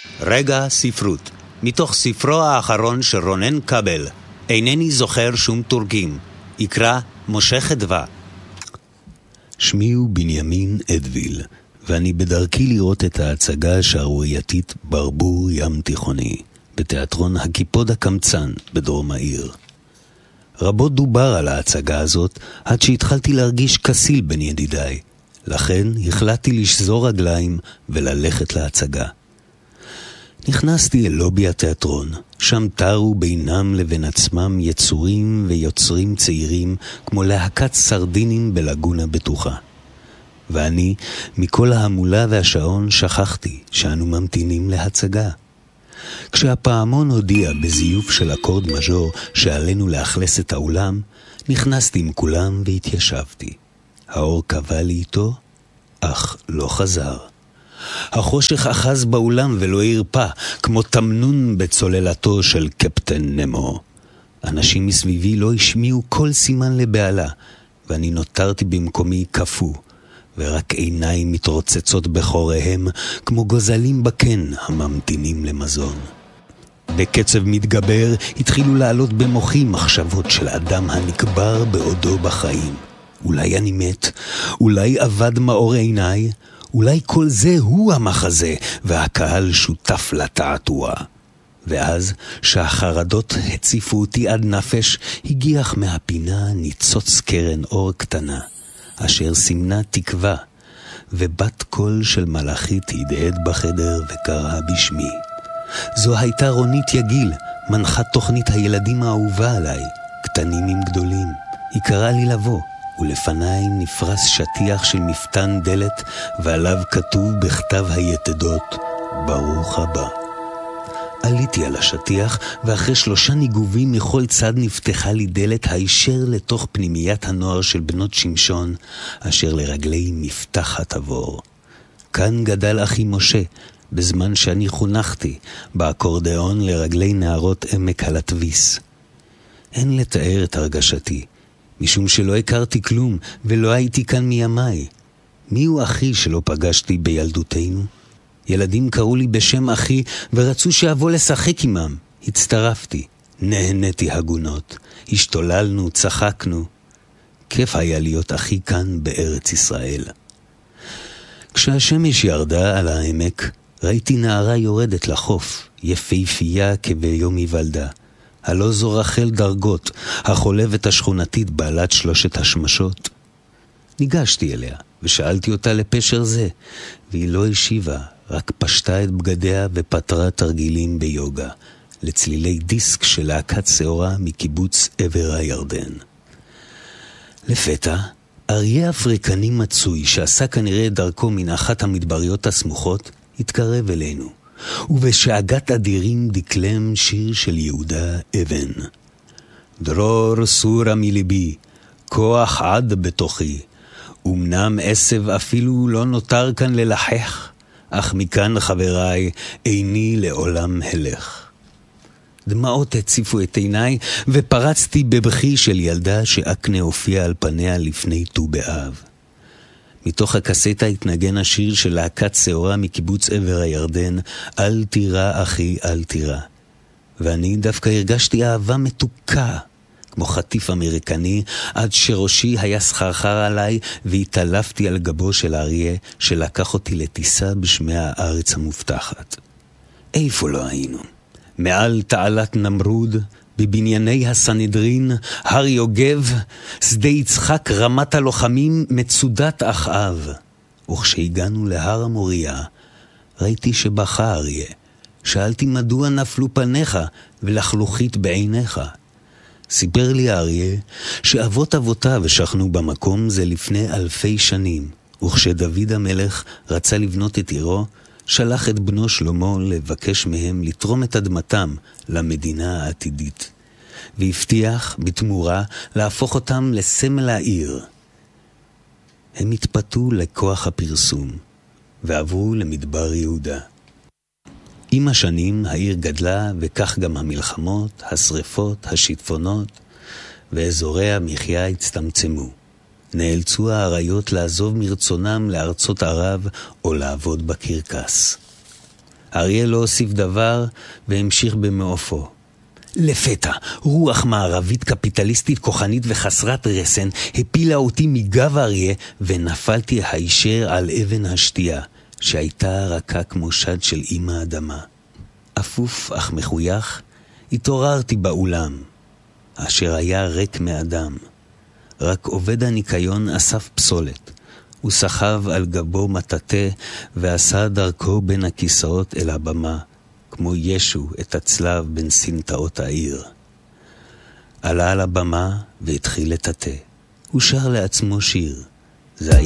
רגע ספרות, מתוך ספרו האחרון של רונן קבל, אינני זוכר שום תורגים, יקרא משה חדווה. שמי הוא בנימין אדוויל, ואני בדרכי לראות את ההצגה השערורייתית ברבור ים תיכוני, בתיאטרון הקיפוד הקמצן בדרום העיר. רבות דובר על ההצגה הזאת, עד שהתחלתי להרגיש כסיל בין ידידיי. לכן החלטתי לשזור רגליים וללכת להצגה. נכנסתי אל לובי התיאטרון, שם תרו בינם לבין עצמם יצורים ויוצרים צעירים, כמו להקת סרדינים בלגונה בטוחה. ואני, מכל ההמולה והשעון, שכחתי שאנו ממתינים להצגה. כשהפעמון הודיע בזיוף של אקורד מז'ור שעלינו לאכלס את האולם, נכנסתי עם כולם והתיישבתי. האור קבע לי איתו, אך לא חזר. החושך אחז באולם ולא הרפה, כמו תמנון בצוללתו של קפטן נמו. אנשים מסביבי לא השמיעו כל סימן לבעלה, ואני נותרתי במקומי קפוא, ורק עיניים מתרוצצות בחוריהם, כמו גוזלים בקן הממתינים למזון. בקצב מתגבר התחילו לעלות במוחי מחשבות של אדם הנקבר בעודו בחיים. אולי אני מת, אולי אבד מאור עיניי, אולי כל זה הוא המחזה, והקהל שותף לתעתוע. ואז, שהחרדות הציפו אותי עד נפש, הגיח מהפינה ניצוץ קרן אור קטנה, אשר סימנה תקווה, ובת קול של מלאכית הדהד בחדר וקראה בשמי. זו הייתה רונית יגיל, מנחת תוכנית הילדים האהובה עליי, קטנים עם גדולים. היא קראה לי לבוא, ולפניי נפרס שטיח של מפתן דלת, ועליו כתוב בכתב היתדות, ברוך הבא. עליתי על השטיח, ואחרי 3 ניגובים מכל צד נפתחה לי דלת הישר לתוך פנימיית הנוער של בנות שמשון, אשר לרגלי מפתח התבור. כאן גדל אחי משה, בזמן שאני חונכתי, באקורדיאון לרגלי נערות עמק הלטביס. אין לתאר את הרגשתי, משום שלא הכרתי כלום, ולא הייתי כאן מימיי. מי הוא אחי שלא פגשתי בילדותנו? ילדים קראו לי בשם אחי, ורצו שאבוא לשחק עמם. הצטרפתי, נהניתי הגונות, השתוללנו, צחקנו. כיף היה להיות אחי כאן בארץ ישראל. כשהשמש ירדה על העמק, ראיתי נערה יורדת לחוף, יפהפייה כביום היוולדה. הלא זו רחל דרגות, החולבת השכונתית בעלת 3 השמשות. ניגשתי אליה, ושאלתי אותה לפשר זה, והיא לא השיבה, רק פשטה את בגדיה ופתרה תרגילים ביוגה, לצלילי דיסק של להקת שעורה מקיבוץ עבר הירדן. לפתע, אריה אפריקני מצוי שעשה כנראה דרכו מן אחת המדבריות הסמוכות, התקרב אלינו, ובשאגת אדירים דקלם שיר של יהודה אבן. דרור סורה מליבי, כוח עד בתוכי, אמנם עשב אפילו לא נותר כאן ללחך, אך מכאן חבריי איני לעולם הלך. דמעות הציפו את עיניי, ופרצתי בבכי של ילדה שאקנה הופיע על פניה לפני ט"ו באב. מתוך הקסטה התנגן השיר של להקת שעורה מקיבוץ עבר הירדן, אל תירא אחי אל תירא. ואני דווקא הרגשתי אהבה מתוקה, כמו חטיף אמריקני, עד שראשי היה סחרחר עליי, והתעלפתי על גבו של האריה שלקח אותי לטיסה בשמי הארץ המובטחת. איפה לא היינו? מעל תעלת נמרוד, בבנייני הסנהדרין, הר יוגב, שדה יצחק, רמת הלוחמים, מצודת אחאב. וכשהגענו להר המוריה, ראיתי שבכה אריה. שאלתי מדוע נפלו פניך ולחלוכית בעיניך. סיפר לי האריה שאבות אבותיו שכנו במקום זה לפני 1000 שנים, וכשדוד המלך רצה לבנות את עירו, שלח את בנו שלמה לבקש מהם לתרום את אדמתם למדינה העתידית, והבטיח בתמורה להפוך אותם לסמל העיר. הם התפתו לכוח הפרסום, ועברו למדבר יהודה. עם השנים העיר גדלה, וכך גם המלחמות, השריפות, השיטפונות, ואזורי המחיה הצטמצמו. נאלצו האריות לעזוב מרצונם לארצות ערב או לעבוד בקרקס. אריה לא הוסיף דבר והמשיך במעופו. לפתע, רוח מערבית קפיטליסטית כוחנית וחסרת רסן הפילה אותי מגב אריה ונפלתי הישר על אבן השתייה, שהייתה רכה כמו שד של אמא אדמה. אפוף אך מחוייך, התעוררתי באולם, אשר היה ריק מאדם. רק עובד הניקיון אסף פסולת. הוא סחב על גבו מטאטה ועשה דרכו בין הכיסאות אל הבמה, כמו ישו את הצלב בין סמטאות העיר. עלה על הבמה והתחיל לטאטא. הוא שר לעצמו שיר. זה